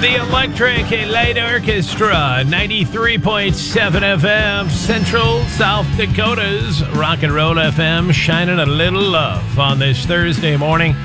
The Electric Light Orchestra, 93.7 FM, Central South Dakota's Rock and Roll FM, shining a little love on this Thursday morning.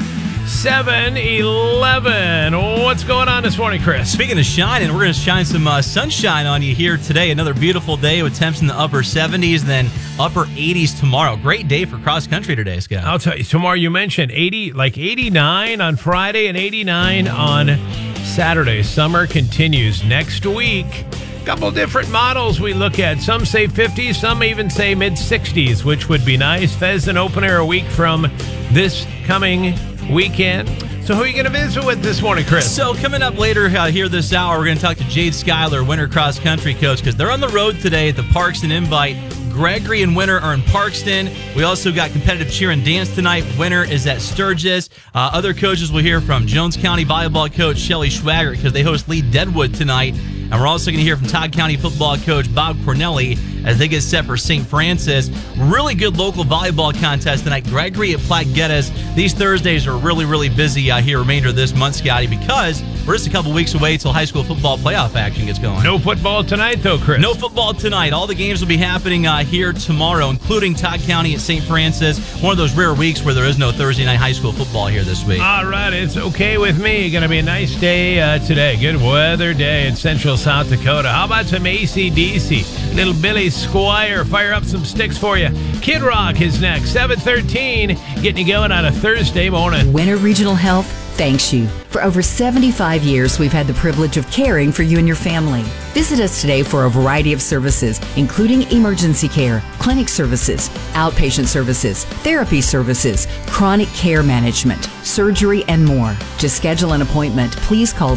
7-11. What's going on this morning, Chris? Speaking of shining, we're going to shine some sunshine on you here today. Another beautiful day with temps in the upper 70s, then upper 80s tomorrow. Great day for cross country today, Scott. I'll tell you, tomorrow you mentioned 89 on Friday and 89 on Saturday. Summer continues next week. Couple different models we look at. Some say 50s, some even say mid-60s, which would be nice. Fez and open air a week from this coming weekend. So who are you going to visit with this morning, Chris? So coming up later here this hour, we're going to talk to Jade Schuyler, winter cross country coach, because they're on the road today at the Parkston Invite. Gregory and Winter are in Parkston. We also got competitive cheer and dance tonight. Winter is at Sturgis. Other coaches we'll hear from Jones County volleyball coach Shelly Schwager, because they host Lee Deadwood tonight. And we're also going to hear from Todd County football coach Bob Cornelli as they get set for St. Francis. Really good local volleyball contest tonight. Gregory at Platte Geddes. These Thursdays are really, really busy here remainder of this month, Scotty, because we're just a couple weeks away till high school football playoff action gets going. No football tonight, though, Chris. No football tonight. All the games will be happening here tomorrow, including Todd County at St. Francis. One of those rare weeks where there is no Thursday night high school football here this week. All right, it's okay with me. Going to be a nice day today. Good weather day in Central South Dakota. How about some AC/DC? Little Billy Squire, fire up some sticks for you. Kid Rock is next. 7:13, getting you going on a Thursday morning. Winter Regional Health thanks you. For over 75 years, we've had the privilege of caring for you and your family. Visit us today for a variety of services, including emergency care, clinic services, outpatient services, therapy services, chronic care management, surgery, and more. To schedule an appointment, please call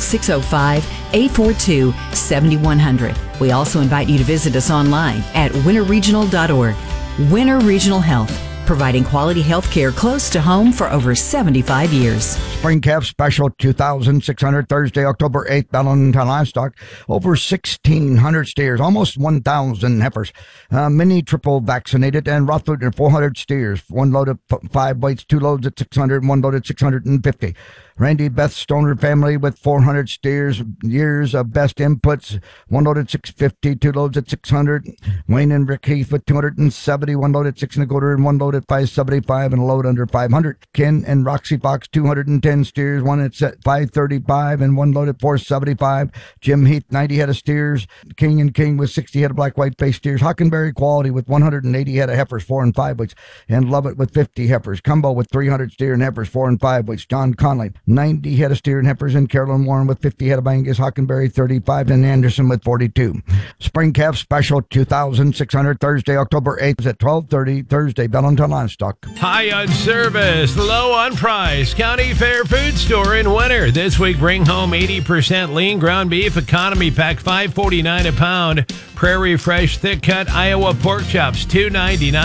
605-842-7100. We also invite you to visit us online at winterregional.org. Winter Regional Health, providing quality health care close to home for over 75 years. Spring Calf Special 2,600 Thursday, October 8th, Valentine Livestock. Over 1,600 steers, almost 1,000 heifers. Mini triple vaccinated and Rothford 400 steers. One load of 5 weights, 2 loads at 600, 1 load at 650. Randy Beth Stoner family with 400 steers, years of best inputs, 1 load at 650, 2 loads at 600. Wayne and Rick Heath with 270, 1 load at 6 1/4, and 1 load at 575, and a load under 500. Ken and Roxy Fox, 210 steers, 1 at 535, and 1 load at 475. Jim Heath, 90 head of steers. King and King with 60 head of black white face steers. Hockenberry Quality with 180 head of heifers, 4 and 5 weeks. And Lovett with 50 heifers. Cumbo with 300 steer and heifers, 4 and 5 weeks. John Conley, 90 head of steer and heifers, and Carolyn Warren with 50 head of Angus, Hockenberry 35, and Anderson with 42. Spring Calf Special 2,600 Thursday, October 8th at 12:30 Thursday, Valentine Livestock. High on service, low on price. County Fair Food Store in Winter. This week, bring home 80% lean ground beef economy pack, $5.49 a pound. Prairie Fresh thick cut Iowa pork chops, $2.99.